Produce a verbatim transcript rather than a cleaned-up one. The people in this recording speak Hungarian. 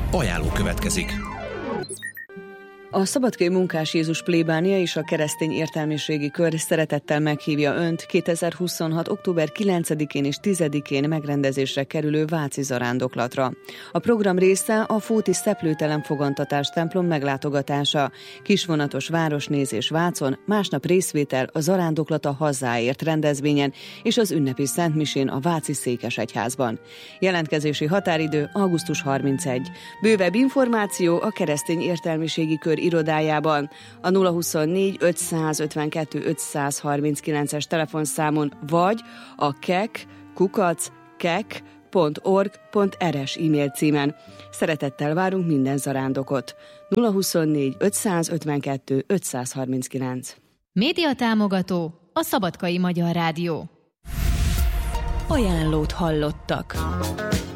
Ajánló következik. A Szabadkai Munkás Jézus plébánia és a Keresztény Értelmiségi Kör szeretettel meghívja Önt kétezer-huszonhat. október kilencedikén és tizedikén megrendezésre kerülő váci zarándoklatra. A program része a Fóti Szeplőtelen Fogantatás templom meglátogatása, kisvonatos városnézés Vácon, másnap részvétel a Zarándoklat a hazáért rendezvényen és az ünnepi szentmisén a váci székesegyházban. Jelentkezési határidő augusztus harmincegyedike. Bővebb információ a Keresztény Értelmiségi Kör irodájában a nulla huszonnégy ötszázötvenkettő ötszázharminckilences telefonszámon vagy a kek kukac kek pont org pont rs e-mail címen. Szeretettel várunk minden zarándokot. nulla huszonnégy ötszázötvenkettő ötszázharminckilenc. Média támogató a Szabadkai Magyar Rádió. Ajánlót hallottak.